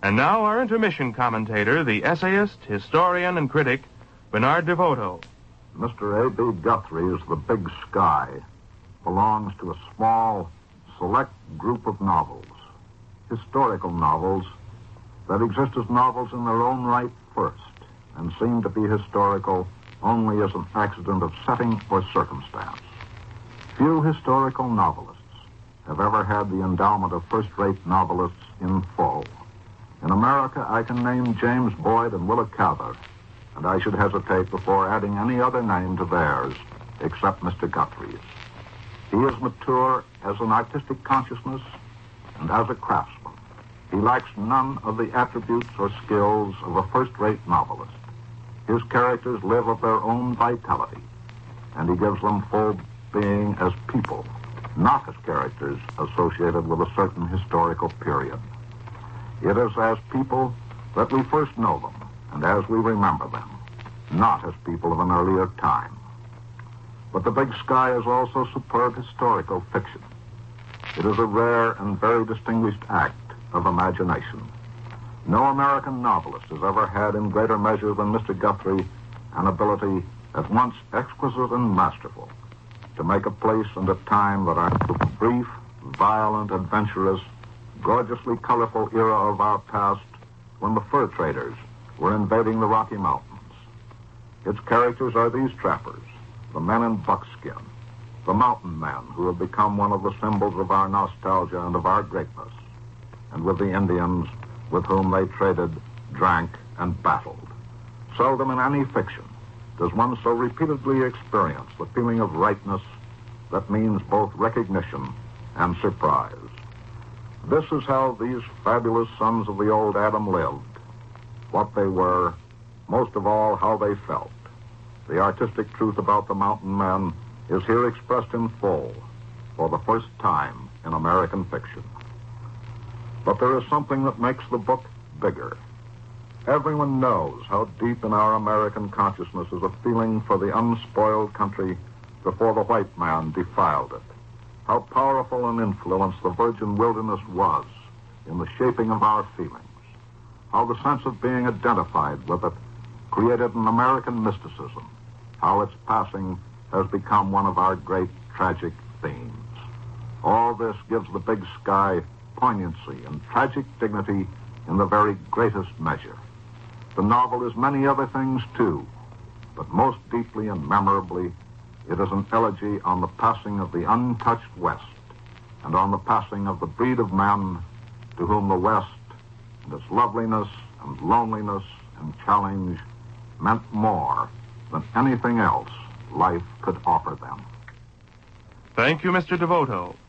And now our intermission commentator, the essayist, historian, and critic, Bernard DeVoto. Mr. A.B. Guthrie's The Big Sky belongs to a small, select group of novels, historical novels that exist as novels in their own right first and seem to be historical only as an accident of setting or circumstance. Few historical novelists have ever had the endowment of first-rate novelists in full. In America, I can name James Boyd and Willa Cather, and I should hesitate before adding any other name to theirs except Mr. Guthrie's. He is mature as an artistic consciousness and as a craftsman. He lacks none of the attributes or skills of a first-rate novelist. His characters live of their own vitality, and he gives them full being as people, not as characters associated with a certain historical period. It is as people that we first know them, and as we remember them, not as people of an earlier time. But The Big Sky is also superb historical fiction. It is a rare and very distinguished act of imagination. No American novelist has ever had in greater measure than Mr. Guthrie an ability at once exquisite and masterful to make a place and a time that are the brief, violent, adventurous, gorgeously colorful era of our past when the fur traders were invading the Rocky Mountains. Its characters are these trappers, the men in buckskin, the mountain men who have become one of the symbols of our nostalgia and of our greatness, and with the Indians with whom they traded, drank, and battled. Seldom in any fiction does one so repeatedly experience the feeling of rightness that means both recognition and surprise. This is how these fabulous sons of the old Adam lived, what they were, most of all, how they felt. The artistic truth about the mountain men is here expressed in full for the first time in American fiction. But there is something that makes the book bigger. Everyone knows how deep in our American consciousness is a feeling for the unspoiled country before the white man defiled it. How powerful an influence the virgin wilderness was in the shaping of our feelings. How the sense of being identified with it created an American mysticism. How its passing has become one of our great tragic themes. All this gives The Big Sky poignancy and tragic dignity in the very greatest measure. The novel is many other things, too, but most deeply and memorably, it is an elegy on the passing of the untouched West and on the passing of the breed of men to whom the West and its loveliness and loneliness and challenge meant more than anything else life could offer them. Thank you, Mr. DeVoto.